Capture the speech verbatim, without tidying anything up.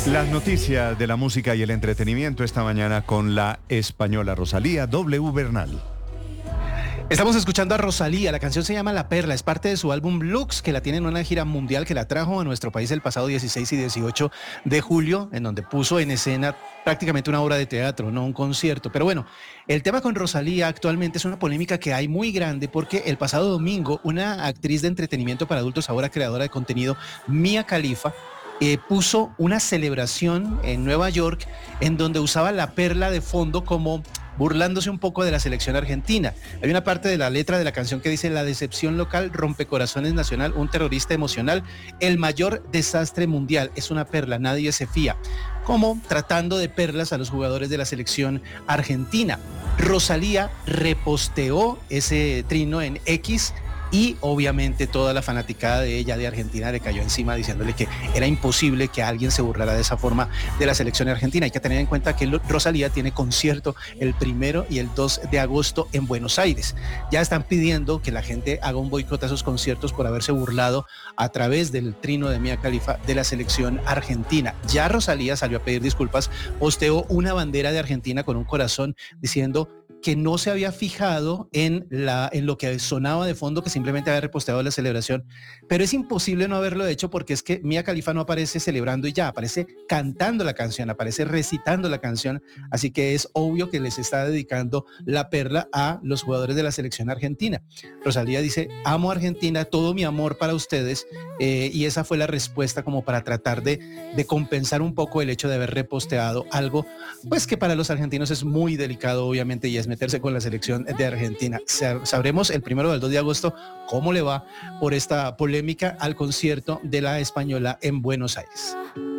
Las noticias de la música y el entretenimiento esta mañana con la española Rosalía W. Bernal. Estamos escuchando a Rosalía, la canción se llama La Perla, es parte de su álbum Lux, que la tiene en una gira mundial que la trajo a nuestro país el pasado dieciséis y dieciocho de julio, en donde puso en escena prácticamente una obra de teatro, no un concierto. Pero bueno, el tema con Rosalía actualmente es una polémica que hay muy grande porque el pasado domingo una actriz de entretenimiento para adultos, ahora creadora de contenido, Mia Khalifa, Eh, puso una celebración en Nueva York en donde usaba la perla de fondo como burlándose un poco de la selección argentina. Hay una parte de la letra de la canción que dice: la decepción local, rompecorazones nacional, un terrorista emocional, el mayor desastre mundial, es una perla, nadie se fía. Como tratando de perlas a los jugadores de la selección argentina. Rosalía reposteó ese trino en X y obviamente toda la fanaticada de ella de Argentina le cayó encima diciéndole que era imposible que alguien se burlara de esa forma de la selección argentina. Hay que tener en cuenta que Rosalía tiene concierto el primero y el dos de agosto en Buenos Aires. Ya están pidiendo que la gente haga un boicot a esos conciertos por haberse burlado a través del trino de Mia Khalifa de la selección argentina. Ya Rosalía salió a pedir disculpas, posteó una bandera de Argentina con un corazón diciendo que no se había fijado en, la, en lo que sonaba de fondo, que simplemente había reposteado la celebración, pero es imposible no haberlo hecho porque es que Mia Khalifa no aparece celebrando y ya, aparece cantando la canción, aparece recitando la canción, así que es obvio que les está dedicando la perla a los jugadores de la selección argentina. Rosalía dice: amo a Argentina, todo mi amor para ustedes, eh, y esa fue la respuesta como para tratar de, de compensar un poco el hecho de haber reposteado algo, pues que para los argentinos es muy delicado, obviamente, y es meterse con la selección de Argentina. Sabremos el primero del dos de agosto cómo le va por esta polémica al concierto de la española en Buenos Aires.